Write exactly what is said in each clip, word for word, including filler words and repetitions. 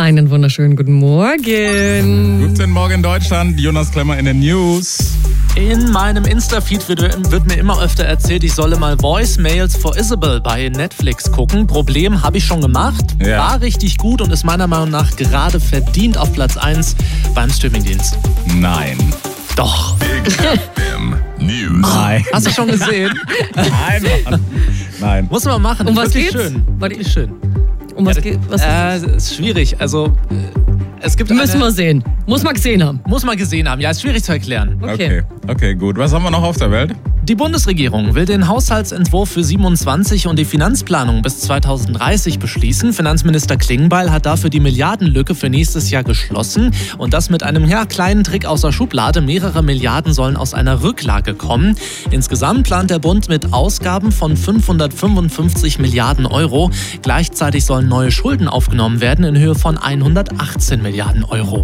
Einen wunderschönen guten Morgen. Guten Morgen Deutschland, Jonas Klemmer in den News. In meinem Insta-Feed wird, wird mir immer öfter erzählt, ich solle mal Voicemails for Isabel bei Netflix gucken. Problem habe ich schon gemacht, Ja. war richtig gut und ist meiner Meinung nach gerade verdient auf Platz eins beim Streamingdienst. Nein. Doch. News. Nein. Hast du schon gesehen? Nein, Mann. Nein. Muss man machen. Um was Wirklich geht's? schön. Wirklich schön. Um was geht? Was Äh, ist schwierig. Also, äh, es gibt müssen eine, wir sehen. Muss man gesehen haben. Muss man gesehen haben. Ja, ist schwierig zu erklären. Okay. Okay, okay, gut. Was haben wir noch auf der Welt? Die Bundesregierung will den Haushaltsentwurf für siebenundzwanzig und die Finanzplanung bis zweitausenddreißig beschließen. Finanzminister Klingbeil hat dafür die Milliardenlücke für nächstes Jahr geschlossen. Und das mit einem ja, kleinen Trick aus der Schublade. Mehrere Milliarden sollen aus einer Rücklage kommen. Insgesamt plant der Bund mit Ausgaben von fünfhundertfünfundfünfzig Milliarden Euro. Gleichzeitig sollen neue Schulden aufgenommen werden in Höhe von hundertachtzehn Milliarden Euro.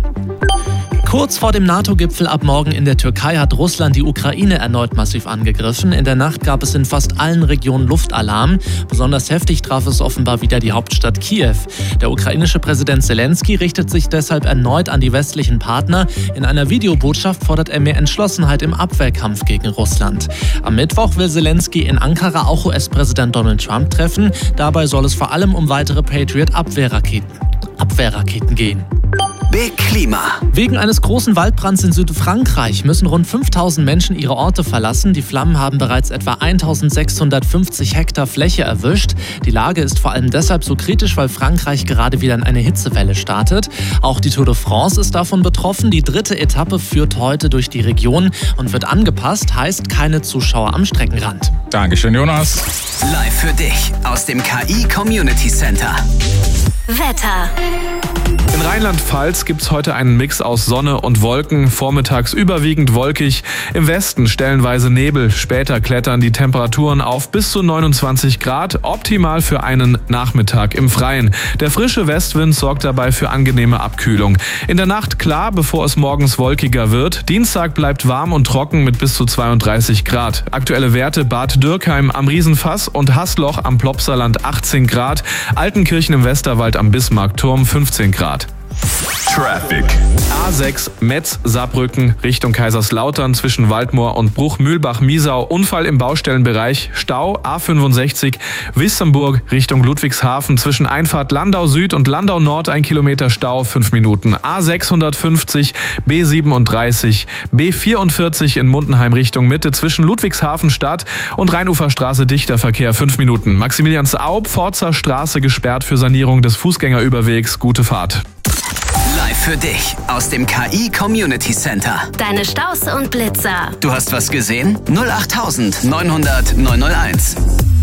Kurz vor dem NATO-Gipfel ab morgen in der Türkei hat Russland die Ukraine erneut massiv angegriffen. In der Nacht gab es in fast allen Regionen Luftalarm. Besonders heftig traf es offenbar wieder die Hauptstadt Kiew. Der ukrainische Präsident Zelensky richtet sich deshalb erneut an die westlichen Partner. In einer Videobotschaft fordert er mehr Entschlossenheit im Abwehrkampf gegen Russland. Am Mittwoch will Zelensky in Ankara auch U S-Präsident Donald Trump treffen. Dabei soll es vor allem um weitere Patriot-Abwehrraketen Abwehrraketen gehen. Big Klima. Wegen eines großen Waldbrands in Südfrankreich müssen rund fünftausend Menschen ihre Orte verlassen. Die Flammen haben bereits etwa eintausendsechshundertfünfzig Hektar Fläche erwischt. Die Lage ist vor allem deshalb so kritisch, weil Frankreich gerade wieder in eine Hitzewelle startet. Auch die Tour de France ist davon betroffen. Die dritte Etappe führt heute durch die Region und wird angepasst, heißt keine Zuschauer am Streckenrand. Dankeschön, Jonas. Live für dich aus dem K I Community Center. Wetter. In Rheinland-Pfalz gibt es heute einen Mix aus Sonne und Wolken, vormittags überwiegend wolkig, im Westen stellenweise Nebel, später klettern die Temperaturen auf bis zu neunundzwanzig Grad, optimal für einen Nachmittag im Freien. Der frische Westwind sorgt dabei für angenehme Abkühlung. In der Nacht klar, bevor es morgens wolkiger wird. Dienstag bleibt warm und trocken mit bis zu zweiunddreißig Grad. Aktuelle Werte: Bad Dürkheim am Riesenfass und Haßloch am Plopsaland achtzehn Grad, Altenkirchen im Westerwald am Bismarckturm fünfzehn Grad. Traffic. A sechs Metz-Saarbrücken Richtung Kaiserslautern zwischen Waldmoor und Bruch-Mühlbach-Miesau. Unfall im Baustellenbereich. Stau A fünfundsechzig Wissemburg Richtung Ludwigshafen zwischen Einfahrt Landau Süd und Landau Nord ein Kilometer Stau, fünf Minuten. A sechshundertfünfzig B siebenunddreißig B vierundvierzig in Mundenheim Richtung Mitte zwischen Ludwigshafen Stadt und Rheinuferstraße dichter Verkehr, fünf Minuten. Maximiliansaub Pforzer Straße gesperrt für Sanierung des Fußgängerüberwegs. Gute Fahrt. Live für dich aus dem K I Community Center. Deine Staus und Blitzer. Du hast was gesehen? null acht neunhundert neunhunderteins.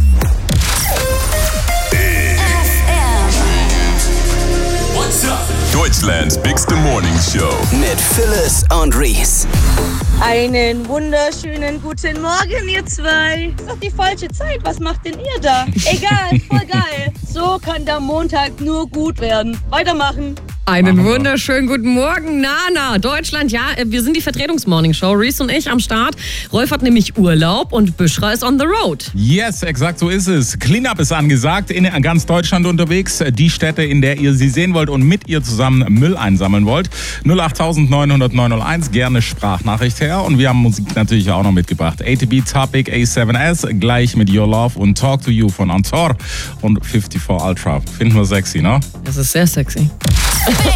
Deutschlands bigste Morning Show. Mit Phyllis und Reese. Einen wunderschönen guten Morgen, ihr zwei. Ist doch die falsche Zeit. Was macht denn ihr da? Egal, voll geil. So kann der Montag nur gut werden. Weitermachen. Einen wunderschönen guten Morgen, Nana. Deutschland, ja, wir sind die Vertretungsmorning-Show. Reese und ich am Start. Rolf hat nämlich Urlaub und Büschra ist on the road. Yes, exakt so ist es. Cleanup ist angesagt, in ganz Deutschland unterwegs. Die Städte, in der ihr sie sehen wollt und mit ihr zusammen Müll einsammeln wollt. null acht neunhundert neunhunderteins, gerne Sprachnachricht her. Und wir haben Musik natürlich auch noch mitgebracht. A T B Topic A seven S, gleich mit Your Love und Talk to You von Antor und fünfundfünfzig Ultra. Finden wir sexy, ne? Das ist sehr sexy.